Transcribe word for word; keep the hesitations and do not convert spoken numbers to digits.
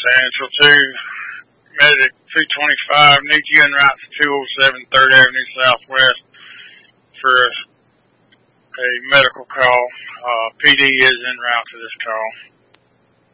San Angel two, Medic two twenty-five, need you en route to two oh seven third Avenue Southwest for a, a medical call. Uh, P D is en route to this call.